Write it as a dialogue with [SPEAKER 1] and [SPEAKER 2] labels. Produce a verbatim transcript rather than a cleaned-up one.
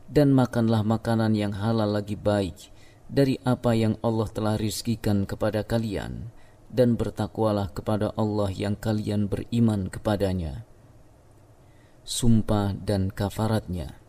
[SPEAKER 1] dan makanlah makanan yang halal lagi baik dari apa yang Allah telah rizkikan kepada kalian, dan bertakwalah kepada Allah yang kalian beriman kepadanya. Sumpah dan kafaratnya.